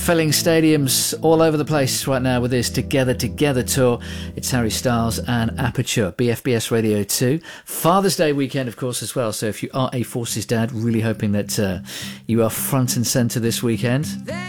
filling stadiums all over the place right now with this Together Together tour. It's Harry Styles and Aperture, BFBS Radio 2. Father's Day weekend, of course, as well. So if you are a Forces dad, really hoping that you are front and centre this weekend.